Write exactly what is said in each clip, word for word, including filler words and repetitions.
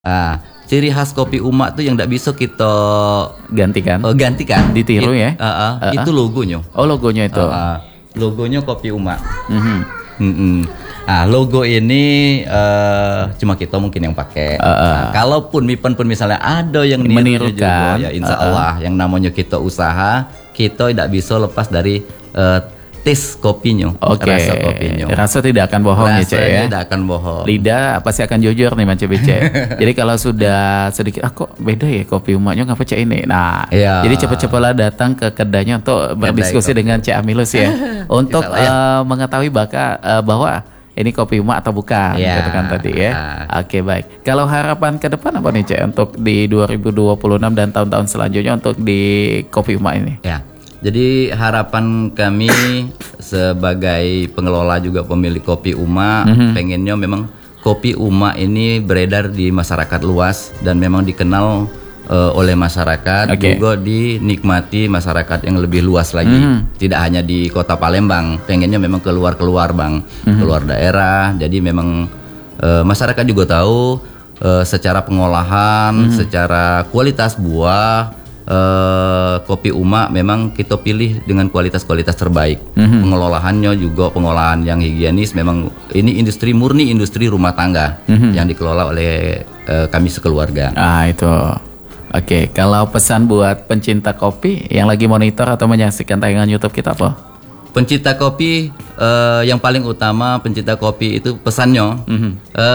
Ah, ciri khas kopi Uma tuh yang tidak bisa kita gantikan, uh, gantikan, ditiru It, ya. Uh, uh, uh, uh, itu logonya. Oh, logonya itu. Uh, uh, logonya kopi Uma. Mm-hmm. Mm-mm. Nah, logo ini uh, cuma kita mungkin yang pakai. Uh, uh. Nah, kalaupun Mipen pun misalnya ada yang menirukan juga, ya insya Allah uh, uh. yang namanya kita usaha, kita tidak bisa lepas dari uh, tes kopinya, okay. rasa kopinya. Rasa tidak akan bohong ya, Cek ya. Tidak akan bohong. Lidah pasti akan jujur nih Mance Bece. Jadi kalau sudah sedikit, ah kok beda ya kopi Umanya ngapa Cek ini. Nah, ya. Jadi cepat-cepatlah datang ke kedainya untuk berdiskusi dengan Cek Amilus ya, untuk uh, mengetahui baka, uh, bahwa ini kopi Uma atau bukan, ya. Gitu kan tadi ya. Uh. Oke, baik. Kalau harapan ke depan apa nih Cek untuk di dua ribu dua puluh enam dan tahun-tahun selanjutnya untuk di kopi Uma ini? Ya. Jadi harapan kami sebagai pengelola juga pemilik kopi Uma, mm-hmm. pengennya memang kopi Uma ini beredar di masyarakat luas dan memang dikenal uh, oleh masyarakat, okay. juga dinikmati masyarakat yang lebih luas lagi. Mm-hmm. Tidak hanya di kota Palembang, pengennya memang keluar-keluar Bang, mm-hmm. keluar daerah. Jadi memang uh, masyarakat juga tahu uh, secara pengolahan, mm-hmm. secara kualitas buah. Uh, kopi Uma memang kita pilih dengan kualitas-kualitas terbaik. Mm-hmm. Pengelolaannya juga pengolahan yang higienis. Memang ini industri murni industri rumah tangga, mm-hmm. yang dikelola oleh uh, kami sekeluarga. Ah itu. Oke, okay. Kalau pesan buat pencinta kopi yang lagi monitor atau menyaksikan tayangan YouTube kita apa? Pencinta kopi, uh, yang paling utama pencinta kopi itu pesannya, mm-hmm.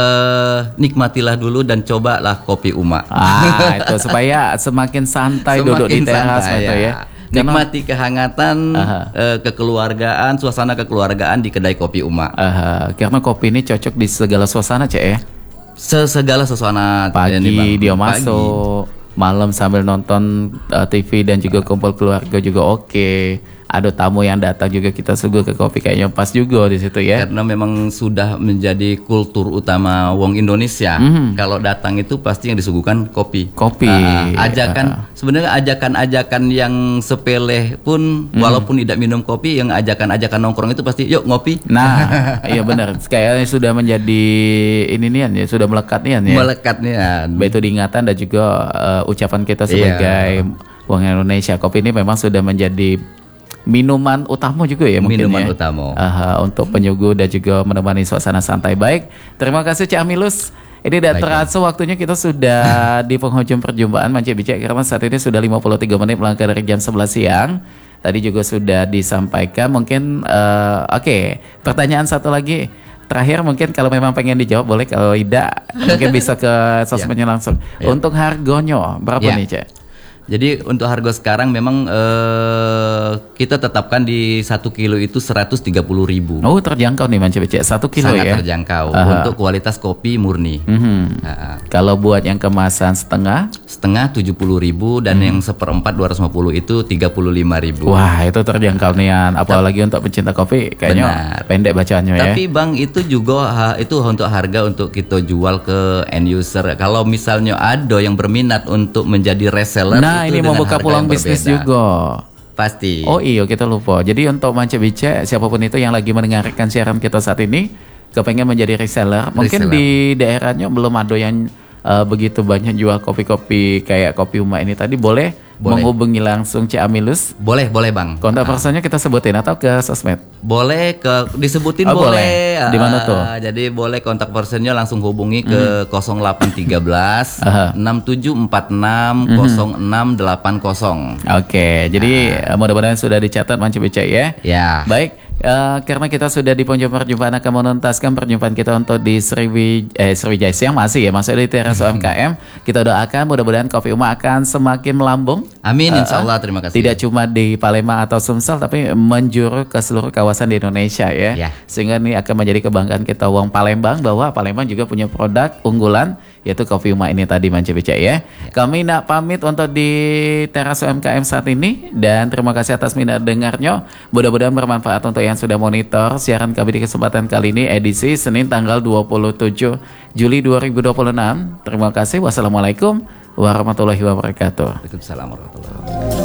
uh, nikmatilah dulu dan cobalah kopi Uma. Ah, itu supaya semakin santai semakin duduk di teras gitu ya. ya. Nikmati kehangatan, uh, kekeluargaan, suasana kekeluargaan di kedai kopi Uma. Uh, karena kopi ini cocok di segala suasana, Cek ya. Segala suasana. Pagi ini, dia masuk, pagi. Malam sambil nonton uh, T V dan juga kumpul keluarga juga oke. Okay. Ada tamu yang datang juga kita suguh ke kopi kayaknya pas juga di situ ya. Karena memang sudah menjadi kultur utama wong Indonesia. Mm-hmm. Kalau datang itu pasti yang disuguhkan kopi. Kopi. Uh, ajakan uh. sebenarnya ajakan-ajakan yang sepele pun mm. walaupun tidak minum kopi, yang ajakan-ajakan nongkrong itu pasti yuk ngopi. Nah, iya benar. Kayaknya sudah menjadi ini nih ya, sudah melekat nih ya. Melekat nih ya. Itu diingatan dan juga uh, ucapan kita sebagai yeah. wong Indonesia. Kopi ini memang sudah menjadi minuman utama juga ya mungkin minuman ya. utama Aha, untuk penyuguh dan juga menemani suasana santai. Baik, terima kasih Cik Amilus. Ini tidak terasa waktunya kita sudah di penghujung perjumpaan Mance Bece karena saat ini sudah lima puluh tiga menit melangkah dari jam sebelas siang. Tadi juga sudah disampaikan mungkin uh, oke, okay. Pertanyaan satu lagi terakhir mungkin kalau memang pengen dijawab boleh, kalau tidak mungkin bisa ke sosmednya langsung. Yeah. Untuk harganya berapa yeah. nih Cik? Jadi untuk harga sekarang memang uh, kita tetapkan di satu kilo itu seratus tiga puluh ribu. Oh terjangkau nih Mance Bece, satu kilo sangat ya? Sangat terjangkau. Aha. Untuk kualitas kopi murni. Mm-hmm. Nah, kalau buat yang kemasan setengah? Setengah tujuh puluh ribu dan mm. yang seperempat dua ratus lima puluh itu tiga puluh lima ribu. Wah itu terjangkau nih, apalagi T- untuk pencinta kopi kayaknya benar. Pendek bacaannya ya. Tapi Bang itu juga ha, itu untuk harga untuk kita jual ke end user. Kalau misalnya ada yang berminat untuk menjadi reseller. Nah, Nah ini mau buka pulang bisnis juga. Pasti. Oh iya kita lupa. Jadi untuk Mance Bece siapapun itu yang lagi mendengarkan siaran kita saat ini kepengen menjadi reseller, reseller. Mungkin di daerahnya belum ada yang uh, begitu banyak jual kopi-kopi kayak kopi Uma ini tadi, boleh, boleh. menghubungi langsung Cik Amilus. Boleh, boleh Bang. Kontak personnya kita sebutin atau ke sosmed? Boleh, ke disebutin oh, boleh. boleh. Di mana tuh? Uh, jadi boleh kontak personnya langsung hubungi ke mm. nol delapan tiga belas enam tujuh empat enam nol enam delapan nol. Oke, jadi uh. mudah-mudahan sudah dicatat Mance Bece ya. Ya. Baik. Uh, karena kita sudah di penghujung perjumpaan akan menuntaskan perjumpaan kita untuk di Sriwijaya, eh, Sriwijaya Siang masih ya, masih di teras U M K M. Kita doakan mudah-mudahan kopi Uma akan semakin melambung. Amin, insya Allah, terima kasih. Tidak cuma di Palembang atau Sumsel, tapi menjuru ke seluruh kawasan di Indonesia ya. ya. Sehingga ini akan menjadi kebanggaan kita wong Palembang, bahwa Palembang juga punya produk unggulan yaitu kopi Uma ini tadi Mance Bece ya. ya. Kami nak pamit untuk di teras U M K M saat ini dan terima kasih atas minat dengarnya. Mudah-mudahan bermanfaat untuk yang sudah monitor siaran kami di kesempatan kali ini edisi Senin tanggal dua puluh tujuh Juli dua ribu dua puluh enam. Terima kasih. Wassalamualaikum warahmatullahi wabarakatuh. Waalaikumsalam warahmatullahi wabarakatuh.